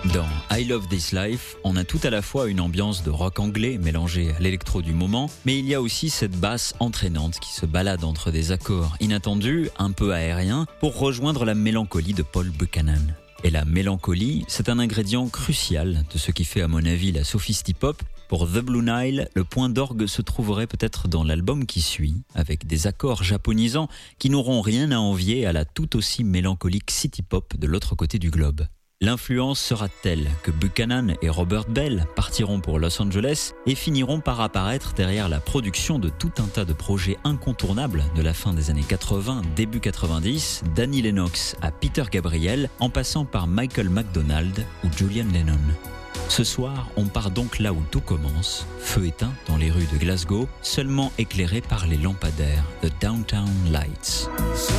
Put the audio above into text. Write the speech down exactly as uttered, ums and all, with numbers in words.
Dans I Love This Life, on a tout à la fois une ambiance de rock anglais mélangée à l'électro du moment, mais il y a aussi cette basse entraînante qui se balade entre des accords inattendus, un peu aériens, pour rejoindre la mélancolie de Paul Buchanan. Et la mélancolie, c'est un ingrédient crucial de ce qui fait à mon avis la sophisti-pop. Pour The Blue Nile, le point d'orgue se trouverait peut-être dans l'album qui suit, avec des accords japonisants qui n'auront rien à envier à la tout aussi mélancolique city-pop de l'autre côté du globe. L'influence sera telle que Buchanan et Robert Bell partiront pour Los Angeles et finiront par apparaître derrière la production de tout un tas de projets incontournables de la fin des années quatre-vingts, début quatre-vingt-dix, d'Annie Lennox à Peter Gabriel, en passant par Michael McDonald ou Julian Lennon. Ce soir, on part donc là où tout commence, feu éteint dans les rues de Glasgow, seulement éclairé par les lampadaires, The Downtown Lights.